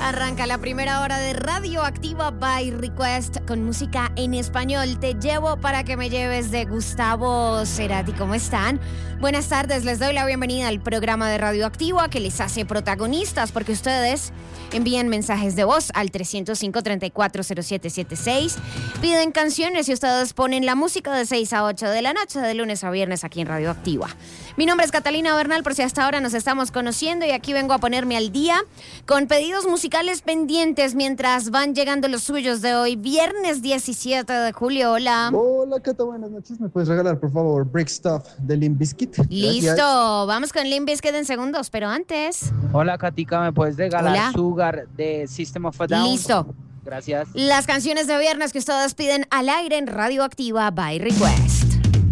Arranca la primera hora de Radioactiva by Request con música en español. Te llevo para que me lleves de Gustavo Cerati. ¿Cómo están? Buenas tardes, les doy la bienvenida al programa de Radioactiva que les hace protagonistas porque ustedes envían mensajes de voz al 305-340776, piden canciones y ustedes ponen la música de 6 a 8 de la noche de lunes a viernes aquí en Radioactiva. Mi nombre es Catalina Bernal, por si hasta ahora nos estamos conociendo, y aquí vengo a ponerme al día con pedidos musicales pendientes mientras van llegando los suyos de hoy, viernes 17 de julio. Hola. Hola, Cata, buenas noches. ¿Me puedes regalar, por favor, Break Stuff de Limp Bizkit? Listo, Gracias. vamos con Limp Bizkit en segundos, pero antes... Hola, Katica, ¿me puedes regalar Hola. Sugar de System of a Down? Listo. Gracias. Las canciones de viernes que ustedes piden al aire en Radioactiva by Request.